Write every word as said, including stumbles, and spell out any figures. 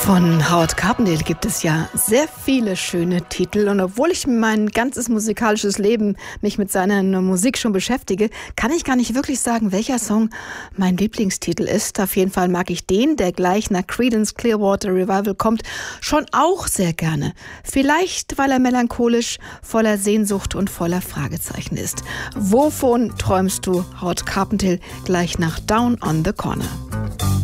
Von Howard Carpendale gibt es ja sehr viele schöne Titel, und obwohl ich mein ganzes musikalisches Leben mich mit seiner Musik schon beschäftige, kann ich gar nicht wirklich sagen, welcher Song mein Lieblingstitel ist. Auf jeden Fall mag ich den, der gleich nach Creedence Clearwater Revival kommt, schon auch sehr gerne. Vielleicht, weil er melancholisch, voller Sehnsucht und voller Fragezeichen ist. Wovon träumst du, Howard Carpendale, gleich nach Down on the Corner?